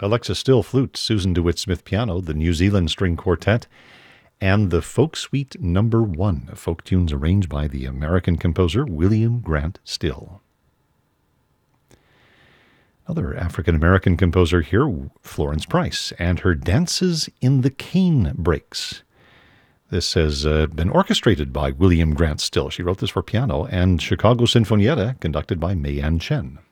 Alexa Still flute, Susan DeWitt Smith piano, the New Zealand String Quartet, and the Folk Suite No. 1, folk tunes arranged by the American composer William Grant Still. Another African-American composer here, Florence Price, and her Dances in the Cane Breaks. This has been orchestrated by William Grant Still. She wrote this for piano, and Chicago Sinfonietta, conducted by Mei Yan Chen.